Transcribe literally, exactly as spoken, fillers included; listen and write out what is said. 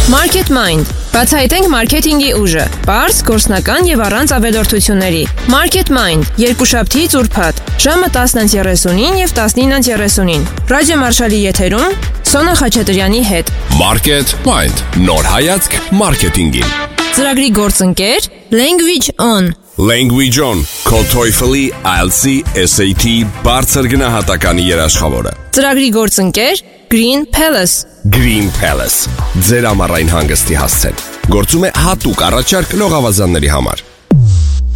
Market Mind. Բացահայտենք մարքեթինգի ուժը։ Պարզ, գործնական եւ առանց ավելորդությունների։ Market Mind. Երկուշաբթիից ուրբաթ, ժամը տասնը երեսունին եւ տասնինը երեսունին։ Ռադիո Մարշալի եթերում Սոնա Խաչատրյանի հետ։ Market Mind. Նոր հայացք մարքեթինգին։ Ծրագրի գործընկեր Language On. Language On. Քո TOEFL-ի, I E L T S-ի, S A T բարձր գնահատականի երաշխավորը։ Ծրագրի գործընկեր Green Palace. Green Palace. Ձեր ամառային հանգստի հասցեն։ Գործում է հատուկ առաջարկ լողավազանների համար։